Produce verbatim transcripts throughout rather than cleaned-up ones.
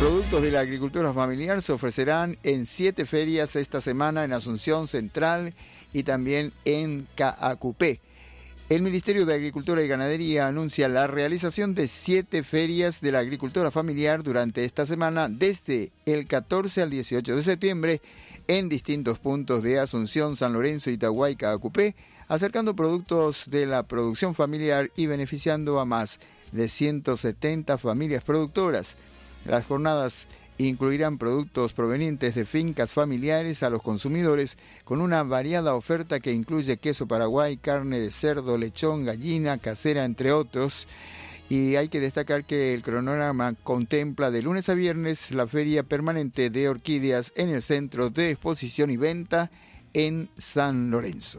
Productos de la agricultura familiar se ofrecerán en siete ferias esta semana en Asunción Central y también en Caacupé. El Ministerio de Agricultura y Ganadería anuncia la realización de siete ferias de la agricultura familiar durante esta semana desde el catorce al dieciocho de septiembre en distintos puntos de Asunción, San Lorenzo, Itagüá y Caacupé, acercando productos de la producción familiar y beneficiando a más de ciento setenta familias productoras. Las jornadas incluirán productos provenientes de fincas familiares a los consumidores con una variada oferta que incluye queso paraguay, carne de cerdo, lechón, gallina, casera, entre otros. Y hay que destacar que el cronograma contempla de lunes a viernes la feria permanente de orquídeas en el Centro de Exposición y Venta en San Lorenzo.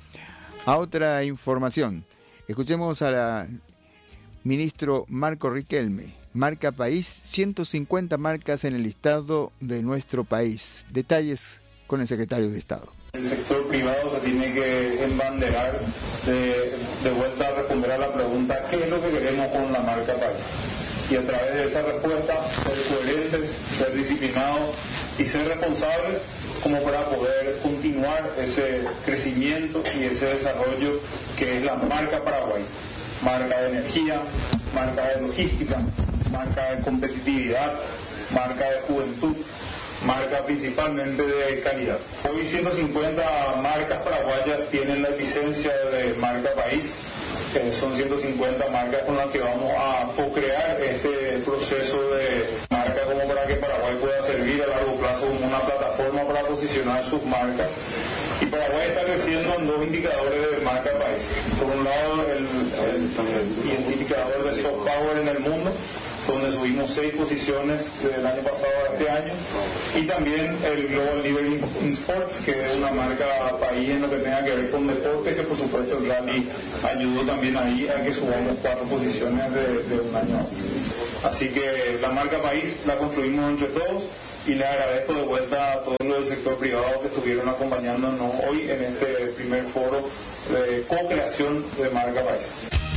A otra información, escuchemos al ministro Marco Riquelme. Marca País, ciento cincuenta marcas en el listado de nuestro país. Detalles con el secretario de Estado. El sector privado se tiene que embanderar de, de vuelta a responder a la pregunta ¿qué es lo que queremos con la marca País? Y a través de esa respuesta ser coherentes, ser disciplinados y ser responsables como para poder continuar ese crecimiento y ese desarrollo que es la marca Paraguay. Marca de energía, marca de logística, marca de competitividad, marca de juventud, marca principalmente de calidad. Hoy ciento cincuenta marcas paraguayas tienen la licencia de marca País. Eh, son ciento cincuenta marcas con las que vamos a co-crear este proceso de marca como para que Paraguay pueda servir a largo plazo como una plataforma para posicionar sus marcas. Y Paraguay está creciendo en dos indicadores de marca País. Por un lado, el, el, el indicador de soft power en el mundo, donde subimos seis posiciones del año pasado a este año, y también el Global Leader in Sports, que es una marca país en lo que tenga que ver con deporte, que por supuesto el rally ayudó también ahí a que subamos cuatro posiciones de, de un año. Así que la marca país la construimos entre todos y le agradezco de vuelta a todos los del sector privado que estuvieron acompañándonos hoy en este primer foro de co-creación de marca país.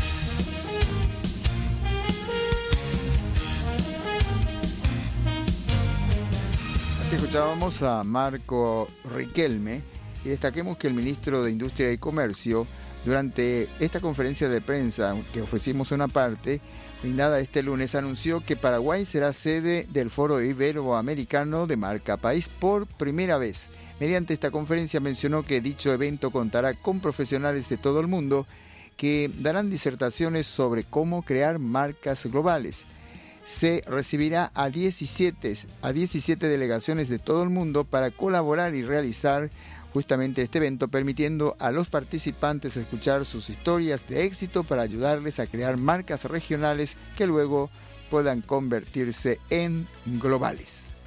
Así escuchábamos a Marco Riquelme y destaquemos que el ministro de Industria y Comercio, durante esta conferencia de prensa que ofrecimos una parte, brindada este lunes, anunció que Paraguay será sede del Foro Iberoamericano de Marca País por primera vez. Mediante esta conferencia mencionó que dicho evento contará con profesionales de todo el mundo que darán disertaciones sobre cómo crear marcas globales. Se recibirá a diecisiete, a diecisiete delegaciones de todo el mundo para colaborar y realizar justamente este evento, permitiendo a los participantes escuchar sus historias de éxito para ayudarles a crear marcas regionales que luego puedan convertirse en globales.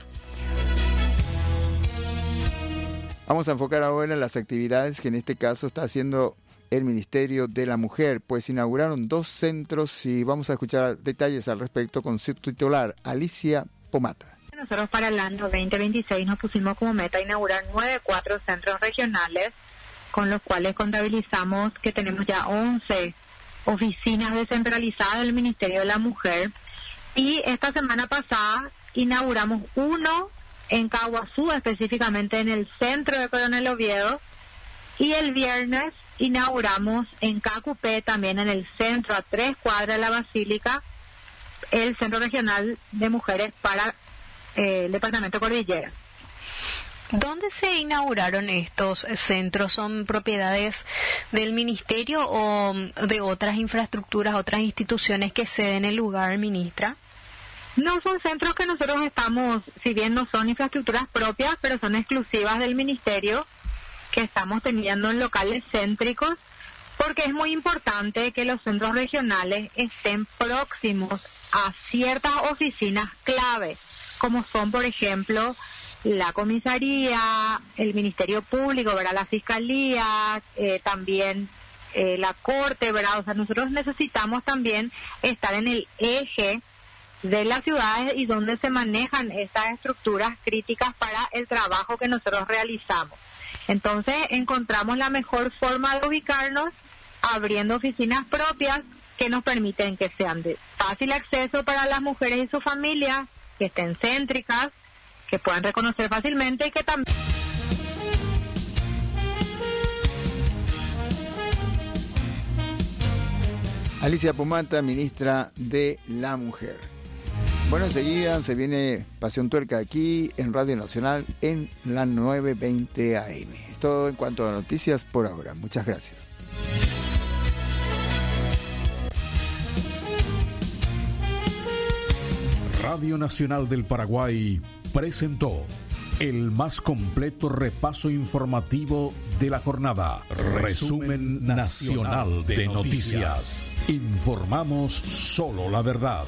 Vamos a enfocar ahora en las actividades que en este caso está haciendo el Ministerio de la Mujer, pues inauguraron dos centros y vamos a escuchar detalles al respecto con su titular, Alicia Pomata. Nosotros para el año veinte veintiséis nos pusimos como meta inaugurar nueve cuatro centros regionales, con los cuales contabilizamos que tenemos ya once oficinas descentralizadas del Ministerio de la Mujer, y esta semana pasada inauguramos uno en Caguazú, específicamente en el centro de Coronel Oviedo, y el viernes inauguramos en Caacupé, también en el centro, a tres cuadras de la Basílica, el Centro Regional de Mujeres para eh, el Departamento Cordillera. ¿Dónde se inauguraron estos centros? ¿Son propiedades del Ministerio o de otras infraestructuras, otras instituciones que ceden el lugar, ministra? No, son centros que nosotros estamos, si bien no son infraestructuras propias, pero son exclusivas del Ministerio, que estamos teniendo en locales céntricos, porque es muy importante que los centros regionales estén próximos a ciertas oficinas clave, como son, por ejemplo, la comisaría, el Ministerio Público, ¿verdad?, la Fiscalía, eh, también eh, la Corte, ¿verdad? O sea, nosotros necesitamos también estar en el eje de las ciudades y donde se manejan estas estructuras críticas para el trabajo que nosotros realizamos. Entonces encontramos la mejor forma de ubicarnos abriendo oficinas propias que nos permiten que sean de fácil acceso para las mujeres y sus familias, que estén céntricas, que puedan reconocer fácilmente y que también... Alicia Pomata, ministra de la Mujer. Bueno, enseguida se viene Pasión Tuerca aquí en Radio Nacional en la nueve veinte A M. Es todo en cuanto a noticias por ahora. Muchas gracias. Radio Nacional del Paraguay presentó el más completo repaso informativo de la jornada. Resumen Nacional de Noticias. Informamos solo la verdad.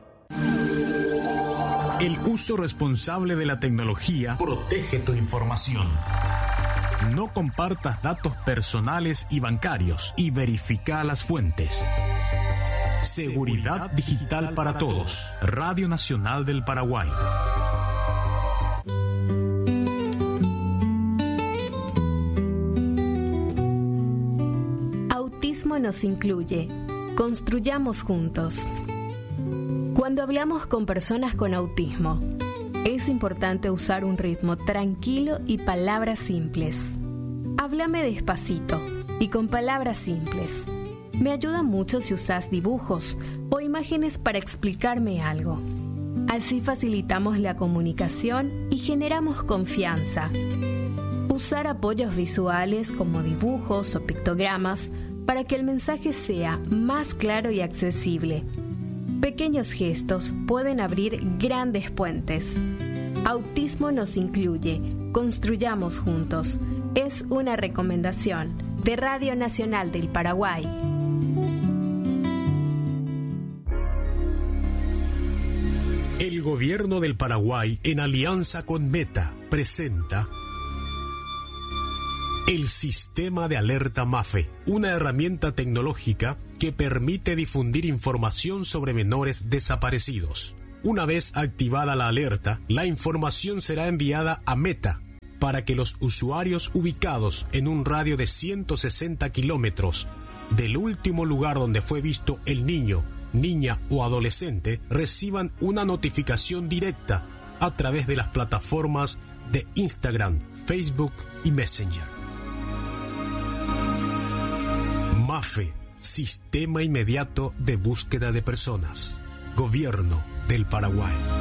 El uso responsable de la tecnología protege tu información. No compartas datos personales y bancarios y verifica las fuentes. Seguridad digital para todos. Radio Nacional del Paraguay. Autismo nos incluye. Construyamos juntos. Cuando hablamos con personas con autismo, es importante usar un ritmo tranquilo y palabras simples. Háblame despacito y con palabras simples. Me ayuda mucho si usas dibujos o imágenes para explicarme algo. Así facilitamos la comunicación y generamos confianza. Usar apoyos visuales como dibujos o pictogramas para que el mensaje sea más claro y accesible. Pequeños gestos pueden abrir grandes puentes. Autismo nos incluye. Construyamos juntos. Es una recomendación de Radio Nacional del Paraguay. El gobierno del Paraguay, en alianza con Meta, presenta el Sistema de Alerta MAFE, una herramienta tecnológica que permite difundir información sobre menores desaparecidos. Una vez activada la alerta, la información será enviada a Meta para que los usuarios ubicados en un radio de ciento sesenta kilómetros del último lugar donde fue visto el niño, niña o adolescente reciban una notificación directa a través de las plataformas de Instagram, Facebook y Messenger. MAFE, Sistema Inmediato de Búsqueda de Personas. Gobierno del Paraguay.